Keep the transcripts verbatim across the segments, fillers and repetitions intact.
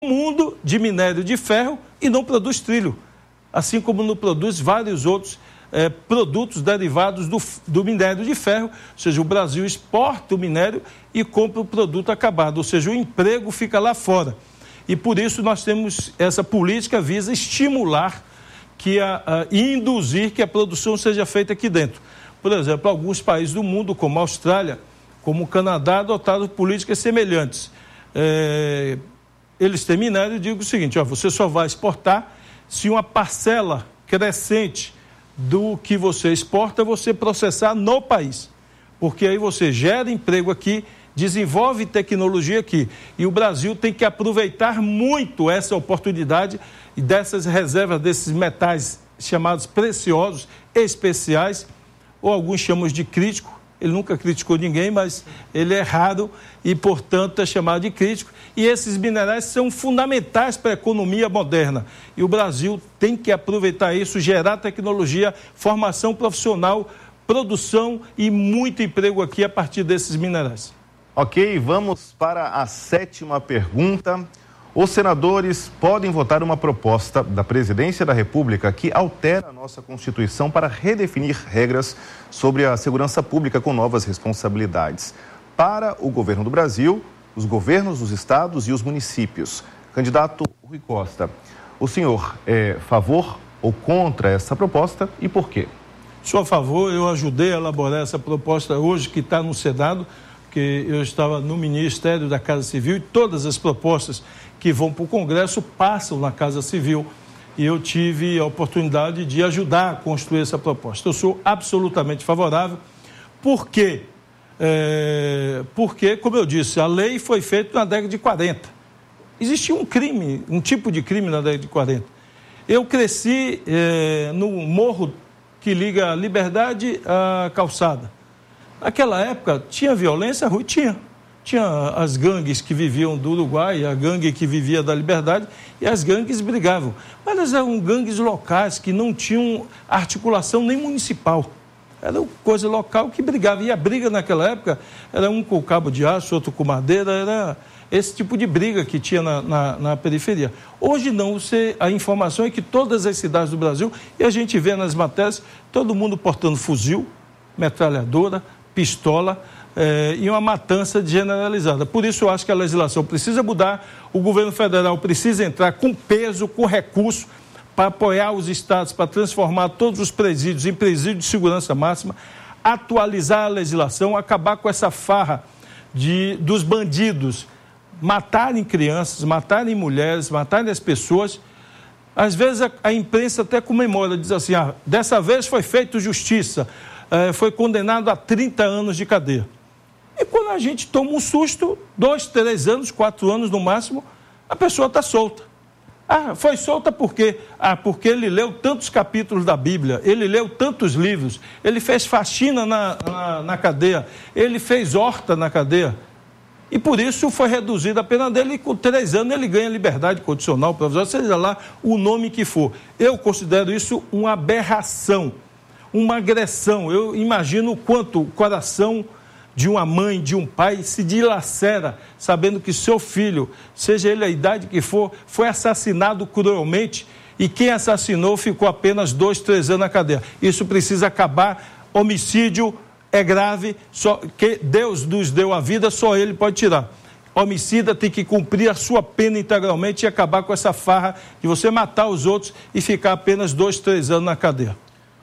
mundo de minério de ferro e não produz trilho, assim como não produz vários outros é, produtos derivados do, do minério de ferro, ou seja, o Brasil exporta o minério e compra o produto acabado, ou seja, o emprego fica lá fora. E por isso nós temos essa política visa estimular que a, a, e induzir que a produção seja feita aqui dentro. Por exemplo, alguns países do mundo, como a Austrália, como o Canadá, adotaram políticas semelhantes. É, eles têm minério e digo o seguinte, ó, você só vai exportar se uma parcela crescente do que você exporta, você processar no país. Porque aí você gera emprego aqui, desenvolve tecnologia aqui. E o Brasil tem que aproveitar muito essa oportunidade e dessas reservas, desses metais chamados preciosos, especiais, ou alguns chamam de crítico. Ele nunca criticou ninguém, mas ele é raro e, portanto, é chamado de crítico. E esses minerais são fundamentais para a economia moderna. E o Brasil tem que aproveitar isso, gerar tecnologia, formação profissional, produção e muito emprego aqui a partir desses minerais. Ok, vamos para a sétima pergunta. Os senadores podem votar uma proposta da Presidência da República que altera a nossa Constituição para redefinir regras sobre a segurança pública com novas responsabilidades. Para o governo do Brasil, os governos dos estados e os municípios. Candidato Rui Costa, o senhor é a favor ou contra essa proposta e por quê? Sou a favor, eu ajudei a elaborar essa proposta hoje que está no Senado, porque eu estava no Ministério da Casa Civil e todas as propostas que vão para o Congresso passam na Casa Civil e eu tive a oportunidade de ajudar a construir essa proposta. Eu sou absolutamente favorável, porque, é, porque, como eu disse, a lei foi feita na década de quarenta. Existia um crime, um tipo de crime na década de quarenta. Eu cresci é, no morro que liga a Liberdade à Calçada. Naquela época, tinha violência, Rui? Tinha. Tinha as gangues que viviam do Uruguai, a gangue que vivia da Liberdade, e as gangues brigavam. Mas elas eram gangues locais, que não tinham articulação nem municipal. Era coisa local que brigava. E a briga naquela época era um com cabo de aço, outro com madeira, era esse tipo de briga que tinha na, na, na periferia. Hoje não, você, a informação é que todas as cidades do Brasil, e a gente vê nas matérias, todo mundo portando fuzil, metralhadora, pistola, É, e uma matança generalizada. Por isso eu acho que a legislação precisa mudar, o governo federal precisa entrar com peso, com recurso, para apoiar os estados, para transformar todos os presídios em presídios de segurança máxima, atualizar a legislação, acabar com essa farra de, dos bandidos matarem crianças, matarem mulheres, matarem as pessoas. Às vezes a, a imprensa até comemora, diz assim, ah, dessa vez foi feito justiça, eh, foi condenado a trinta anos de cadeia. E quando a gente toma um susto, dois, três anos, quatro anos no máximo, a pessoa está solta. Ah, foi solta por quê? Ah, porque ele leu tantos capítulos da Bíblia, ele leu tantos livros, ele fez faxina na, na, na cadeia, ele fez horta na cadeia. E por isso foi reduzida a pena dele e com três anos ele ganha liberdade condicional, provisória, seja lá o nome que for. Eu considero isso uma aberração, uma agressão. Eu imagino o quanto o coração de uma mãe, de um pai, se dilacera, sabendo que seu filho, seja ele a idade que for, foi assassinado cruelmente e quem assassinou ficou apenas dois, três anos na cadeia. Isso precisa acabar. Homicídio é grave, só que Deus nos deu a vida, só Ele pode tirar. Homicida tem que cumprir a sua pena integralmente e acabar com essa farra de você matar os outros e ficar apenas dois, três anos na cadeia.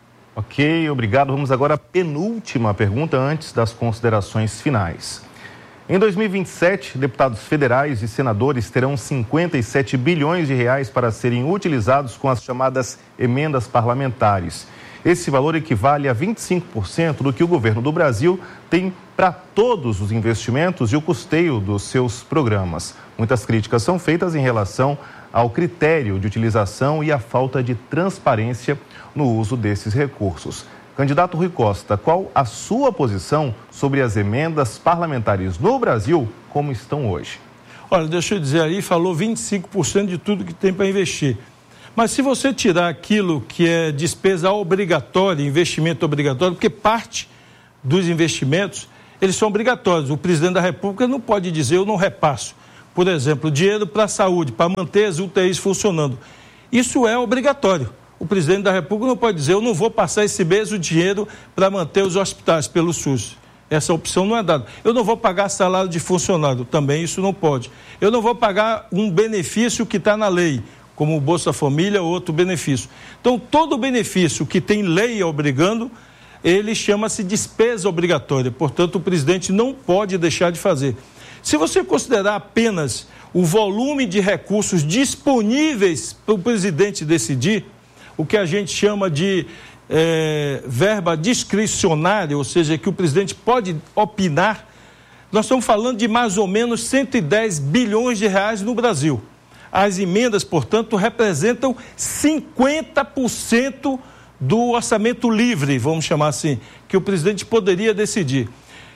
Ok, obrigado. Vamos agora à penúltima pergunta antes das considerações finais. Em dois mil e vinte e sete, deputados federais e senadores terão cinquenta e sete bilhões de reais para serem utilizados com as chamadas emendas parlamentares. Esse valor equivale a vinte e cinco por cento do que o governo do Brasil tem para todos os investimentos e o custeio dos seus programas. Muitas críticas são feitas em relação ao critério de utilização e à falta de transparência no uso desses recursos. Candidato Rui Costa, qual a sua posição sobre as emendas parlamentares no Brasil como estão hoje? Olha, deixa eu dizer aí, falou vinte e cinco por cento de tudo que tem para investir. Mas se você tirar aquilo que é despesa obrigatória, investimento obrigatório, porque parte dos investimentos, eles são obrigatórios. O presidente da República não pode dizer eu não repasso. por exemplo, dinheiro para a saúde, para manter as U T Is funcionando. Isso é obrigatório. O presidente da República não pode dizer, eu não vou passar esse mesmo dinheiro para manter os hospitais pelo SUS. Essa opção não é dada. Eu não vou pagar salário de funcionário, também isso não pode. Eu não vou pagar um benefício que está na lei, como o Bolsa Família ou outro benefício. Então, todo benefício que tem lei obrigando, ele chama-se despesa obrigatória. Portanto, o presidente não pode deixar de fazer. Se você considerar apenas o volume de recursos disponíveis para o presidente decidir, o que a gente chama de é, verba discricionária, ou seja, que o presidente pode opinar, nós estamos falando de mais ou menos cento e dez bilhões de reais no Brasil. As emendas, portanto, representam cinquenta por cento do orçamento livre, vamos chamar assim, que o presidente poderia decidir.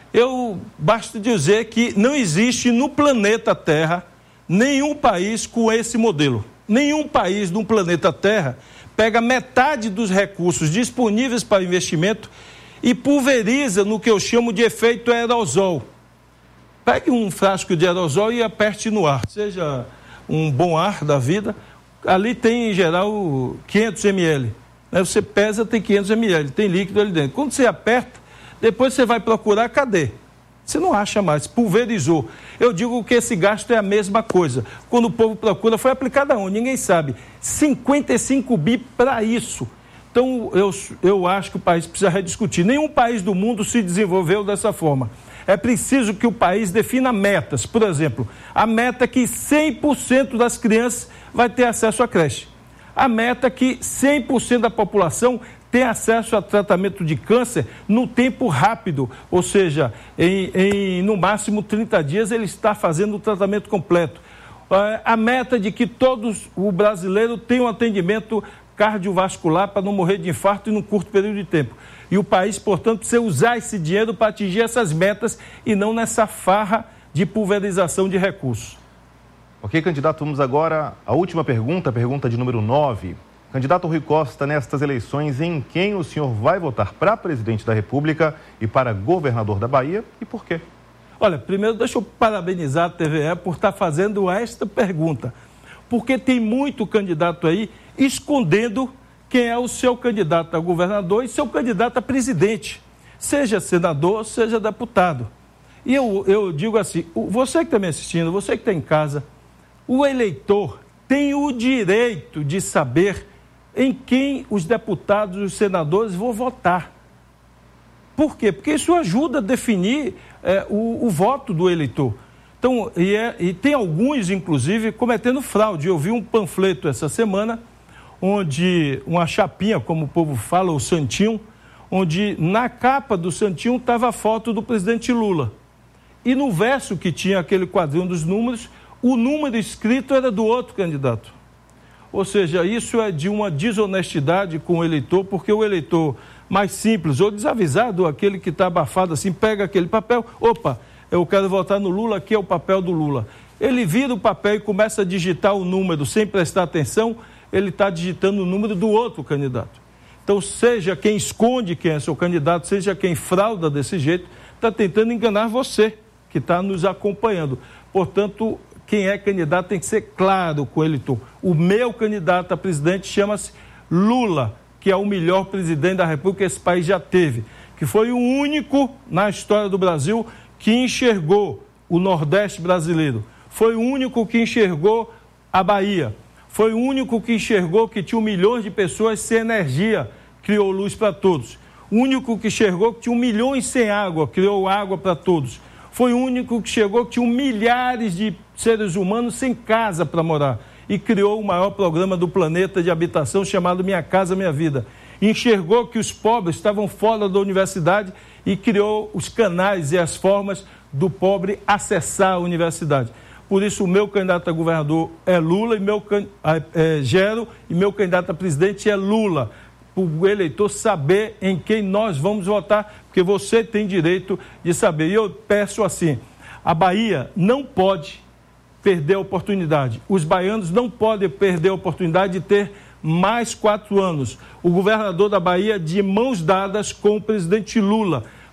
Eu basta dizer que não existe no planeta Terra nenhum país com esse modelo. Nenhum país no planeta Terra pega metade dos recursos disponíveis para investimento e pulveriza no que eu chamo de efeito aerosol. Pegue um frasco de aerosol e aperte no ar, seja um bom ar da vida, ali tem em geral quinhentos mililitros. Você pesa, tem quinhentos mililitros, tem líquido ali dentro. Quando você aperta, depois você vai procurar, cadê? Você não acha mais, pulverizou. Eu digo que esse gasto é a mesma coisa. Quando o povo procura, foi aplicado aonde? Ninguém sabe. cinquenta e cinco bi para isso. Então, eu, eu acho que o país precisa rediscutir. Nenhum país do mundo se desenvolveu dessa forma. É preciso que o país defina metas. Por exemplo, a meta que cem por cento das crianças vai ter acesso à creche. A meta que cem por cento da população tem acesso a tratamento de câncer no tempo rápido, ou seja, em, em no máximo trinta dias ele está fazendo o tratamento completo. A meta de que todos o brasileiro tenham um atendimento cardiovascular para não morrer de infarto em um curto período de tempo. E o país, portanto, precisa usar esse dinheiro para atingir essas metas e não nessa farra de pulverização de recursos. Ok, candidato, vamos agora à última pergunta, a pergunta de número nove. Candidato Rui Costa, nestas eleições, em quem o senhor vai votar para presidente da República e para governador da Bahia e por quê? Olha, primeiro deixa eu parabenizar a T V E por estar fazendo esta pergunta, porque tem muito candidato aí escondendo quem é o seu candidato a governador e seu candidato a presidente, seja senador, seja deputado. E eu, eu digo assim, você que está me assistindo, você que está em casa, o eleitor tem o direito de saber em quem os deputados e os senadores vão votar. Por quê? Porque isso ajuda a definir é, o, o voto do eleitor. Então, e, é, e tem alguns, inclusive, cometendo fraude. Eu vi um panfleto essa semana, onde uma chapinha, como o povo fala, o santinho, onde na capa do santinho estava a foto do presidente Lula. E no verso que tinha aquele quadrinho dos números, o número escrito era do outro candidato. Ou seja, isso é de uma desonestidade com o eleitor, porque o eleitor mais simples ou desavisado, aquele que está abafado assim, pega aquele papel, opa, eu quero votar no Lula, aqui é o papel do Lula. Ele vira o papel e começa a digitar o número sem prestar atenção, ele está digitando o número do outro candidato. Então, seja quem esconde quem é seu candidato, seja quem frauda desse jeito, está tentando enganar você, que está nos acompanhando. Portanto, quem é candidato tem que ser claro com o eleitor. O meu candidato a presidente chama-se Lula, que é o melhor presidente da República que esse país já teve, que foi o único na história do Brasil que enxergou o Nordeste brasileiro, foi o único que enxergou a Bahia, foi o único que enxergou que tinha milhões de pessoas sem energia, criou luz para todos, o único que enxergou que tinha milhões sem água, criou água para todos. Foi o único que chegou que tinha milhares de seres humanos sem casa para morar e criou o maior programa do planeta de habitação chamado Minha Casa Minha Vida. Enxergou que os pobres estavam fora da universidade e criou os canais e as formas do pobre acessar a universidade. Por isso, o meu candidato a governador é Lula, e meu é, Gero, e meu candidato a presidente é Lula. Para o eleitor saber em quem nós vamos votar, porque você tem direito de saber. E eu peço assim, a Bahia não pode perder a oportunidade. Os baianos não podem perder a oportunidade de ter mais quatro anos. O governador da Bahia de mãos dadas com o presidente Lula,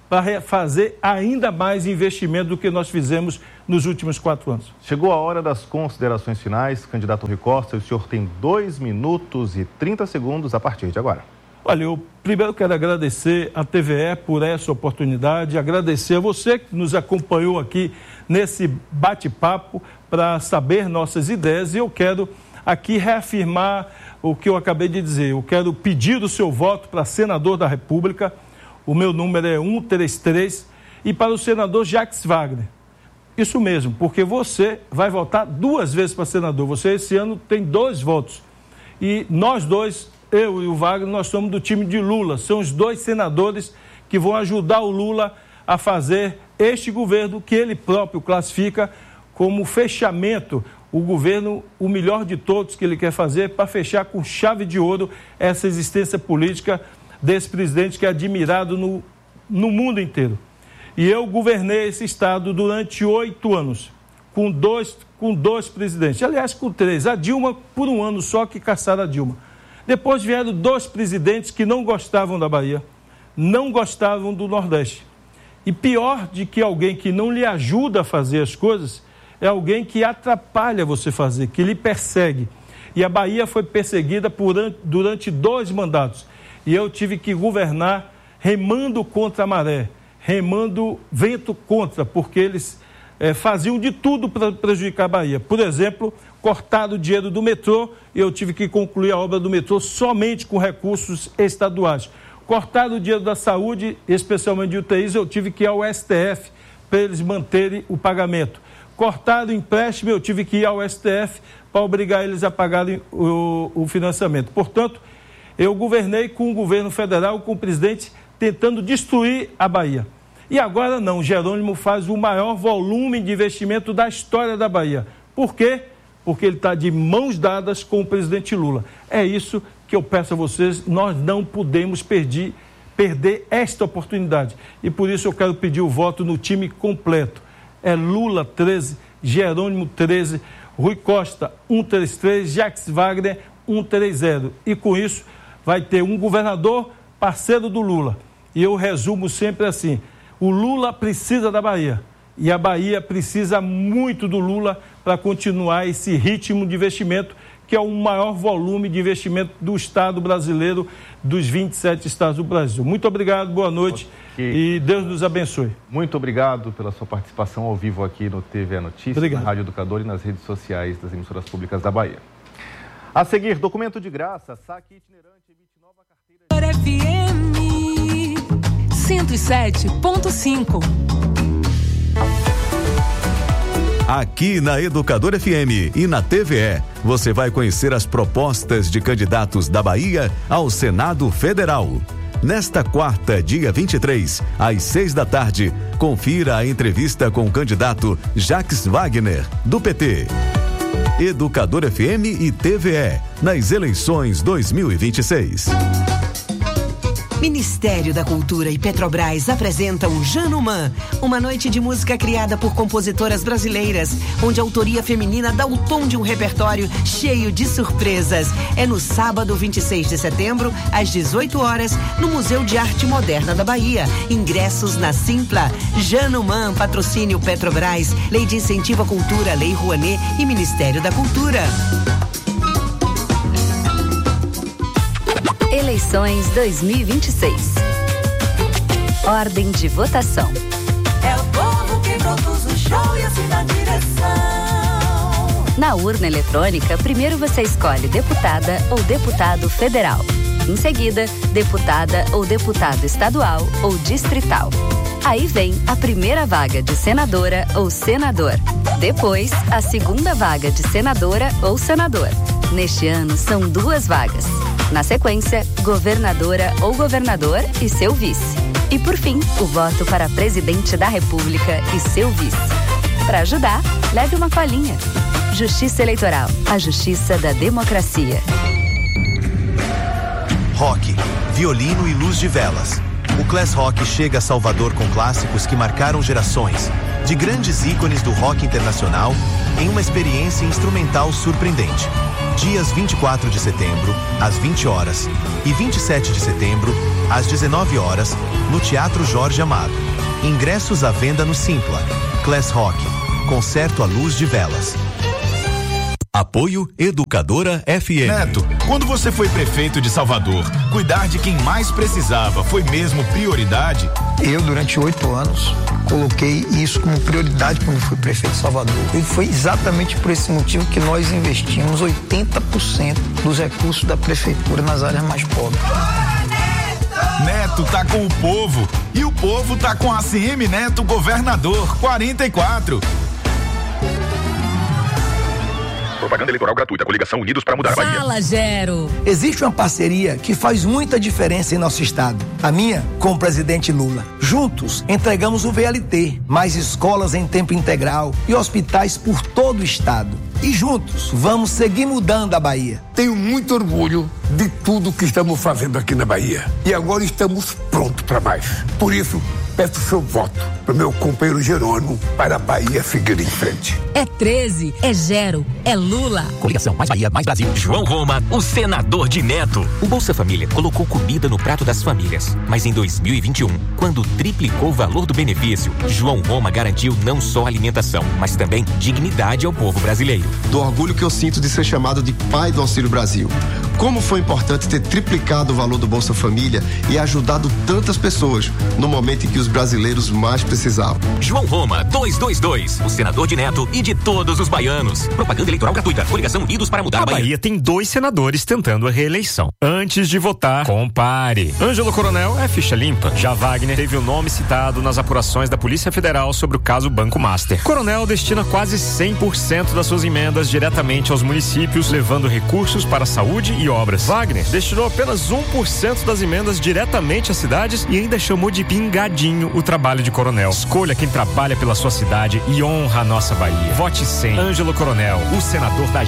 para fazer ainda mais investimento do que nós fizemos nos últimos quatro anos. Chegou a hora das considerações finais. Candidato Rui Costa, o senhor tem dois minutos e trinta segundos a partir de agora. Olha, eu primeiro quero agradecer à T V E por essa oportunidade, agradecer a você que nos acompanhou aqui nesse bate-papo para saber nossas ideias, e eu quero aqui reafirmar o que eu acabei de dizer. Eu quero pedir o seu voto para senador da República, o meu número é um três três, e para o senador Jacques Wagner. Isso mesmo, porque você vai votar duas vezes para senador. Você esse ano tem dois votos. E nós dois, eu e o Wagner, nós somos do time de Lula. São os dois senadores que vão ajudar o Lula a fazer este governo que ele próprio classifica como fechamento, o governo, o melhor de todos que ele quer fazer para fechar com chave de ouro essa existência política desse presidente que é admirado no, no mundo inteiro. E eu governei esse estado durante oito anos, com dois, com dois presidentes, aliás, com três. A Dilma, por um ano só, que caçaram a Dilma. Depois vieram dois presidentes que não gostavam da Bahia, não gostavam do Nordeste. E pior de que alguém que não lhe ajuda a fazer as coisas, é alguém que atrapalha você fazer, que lhe persegue. E a Bahia foi perseguida por, durante dois mandatos. E eu tive que governar remando contra a maré, remando vento contra, porque eles é, faziam de tudo para prejudicar a Bahia. Por exemplo, cortaram o dinheiro do metrô e eu tive que concluir a obra do metrô somente com recursos estaduais. Cortaram o dinheiro da saúde, especialmente de U T Is, eu tive que ir ao S T F para eles manterem o pagamento. Cortaram o empréstimo, eu tive que ir ao S T F para obrigar eles a pagarem o, o financiamento. Portanto, eu governei com o governo federal, com o presidente tentando destruir a Bahia. E agora não, Jerônimo faz o maior volume de investimento da história da Bahia. Por quê? Porque ele está de mãos dadas com o presidente Lula. É isso que eu peço a vocês, nós não podemos perder, perder esta oportunidade. E por isso eu quero pedir o voto no time completo. É Lula treze, Jerônimo treze, Rui Costa um três três, Jacques Wagner um três zero. E com isso vai ter um governador parceiro do Lula. E eu resumo sempre assim, o Lula precisa da Bahia e a Bahia precisa muito do Lula para continuar esse ritmo de investimento, que é o maior volume de investimento do Estado brasileiro, dos vinte e sete estados do Brasil. Muito obrigado, boa noite okay. E Deus nos abençoe. Muito obrigado pela sua participação ao vivo aqui no T V Notícias, obrigado. Na Rádio Educador e nas redes sociais das emissoras públicas da Bahia. A seguir, documento de graça, saque itinerante, emite nova carteira... F M cento e sete ponto cinco. Aqui na Educador F M e na T V E, você vai conhecer as propostas de candidatos da Bahia ao Senado Federal. Nesta quarta, dia vinte e três, às seis da tarde, confira a entrevista com o candidato Jacques Wagner, do P T. Educador F M e T V E, nas eleições dois mil e vinte e seis. Ministério da Cultura e Petrobras apresentam Januman, uma noite de música criada por compositoras brasileiras, onde a autoria feminina dá o tom de um repertório cheio de surpresas. É no sábado, vinte e seis de setembro, às dezoito horas, no Museu de Arte Moderna da Bahia. Ingressos na Simpla. Januman, patrocínio Petrobras, Lei de Incentivo à Cultura, Lei Rouanet e Ministério da Cultura. Eleições dois mil e vinte e seis. Ordem de votação. É o povo que produz o show e assina a direção. Na urna eletrônica, primeiro você escolhe deputada ou deputado federal. Em seguida, deputada ou deputado estadual ou distrital. Aí vem a primeira vaga de senadora ou senador. Depois, a segunda vaga de senadora ou senador. Neste ano, são duas vagas. Na sequência, governadora ou governador e seu vice. E por fim, o voto para presidente da República e seu vice. Para ajudar, leve uma colinha. Justiça Eleitoral, a justiça da democracia. Rock, violino e luz de velas. O Class Rock chega a Salvador com clássicos que marcaram gerações, de grandes ícones do rock internacional, em uma experiência instrumental surpreendente. Dias vinte e quatro de setembro, às vinte horas, e vinte e sete de setembro, às dezenove horas, no Teatro Jorge Amado. Ingressos à venda no Simpla. Class Rock, concerto à luz de velas. Apoio Educadora F M. Neto, quando você foi prefeito de Salvador, cuidar de quem mais precisava foi mesmo prioridade? Eu, durante oito anos, coloquei isso como prioridade quando fui prefeito de Salvador. E foi exatamente por esse motivo que nós investimos oitenta por cento dos recursos da prefeitura nas áreas mais pobres. Neto tá com o povo e o povo tá com a C M Neto Governador quarenta e quatro. Propaganda eleitoral gratuita. Coligação Unidos para Mudar a Bahia. Fala, Gero. Existe uma parceria que faz muita diferença em nosso estado. A minha com o presidente Lula. Juntos, entregamos o V L T, mais escolas em tempo integral e hospitais por todo o estado. E juntos, vamos seguir mudando a Bahia. Tenho muito orgulho de tudo que estamos fazendo aqui na Bahia. E agora estamos prontos para mais. Por isso, peço seu voto para o meu companheiro Jerônimo para a Bahia seguir em frente. É treze, é Gero, é Lula. Coligação Mais Bahia, Mais Brasil. João Roma, o senador de Neto. O Bolsa Família colocou comida no prato das famílias. Mas em dois mil e vinte e um, quando triplicou o valor do benefício, João Roma garantiu não só alimentação, mas também dignidade ao povo brasileiro. Do orgulho que eu sinto de ser chamado de pai do Auxílio Brasil. Como foi importante ter triplicado o valor do Bolsa Família e ajudado tantas pessoas no momento em que os brasileiros mais precisavam. João Roma, duzentos e vinte e dois, o senador de Neto e de todos os baianos. Propaganda eleitoral gratuita. Coligação Unidos para Mudar a Bahia. A Bahia tem dois senadores tentando a reeleição. Antes de votar, compare. Ângelo Coronel é ficha limpa. Já Wagner teve o nome citado nas apurações da Polícia Federal sobre o caso Banco Master. Coronel destina quase cem por cento das suas emendas diretamente aos municípios, levando recursos para saúde e obras. Wagner destinou apenas um por cento das emendas diretamente às cidades e ainda chamou de pingadinho o trabalho de Coronel. Escolha quem trabalha pela sua cidade e honra a nossa Bahia. Vote cem. Ângelo Coronel, o senador da